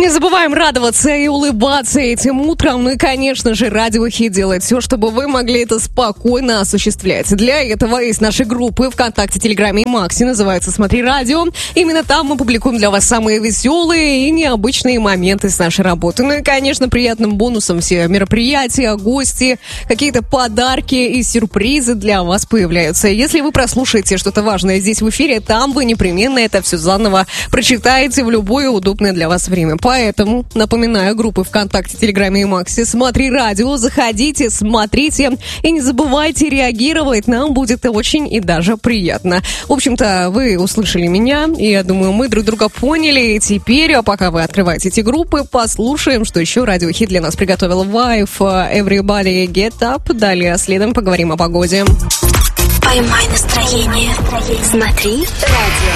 Не забываем радоваться и улыбаться этим утром. Ну и, конечно же, Радио Хит делает все, чтобы вы могли это спокойно осуществлять. Для этого есть наши группы ВКонтакте, Телеграме и Максе. Называется «Смотри радио». Именно там мы публикуем для вас самые веселые и необычные моменты с нашей работы. Ну и, конечно, приятным бонусом все мероприятия, гости, какие-то подарки и сюрпризы для вас появляются. Если вы прослушаете что-то важное здесь в эфире, там вы непременно это все заново прочитаете в любое удобное для вас время. Поэтому, напоминаю, группы ВКонтакте, Телеграме и Максе «Смотри радио». Заходите, смотрите и не забывайте реагировать. Нам будет очень и даже приятно. В общем-то, вы услышали меня, и я думаю, мы друг друга поняли. И теперь, пока вы открываете эти группы, послушаем, что еще Радио Хит для нас приготовила Vive, Everybody Get Up. Далее следом поговорим о погоде. Поймай настроение. Смотри радио.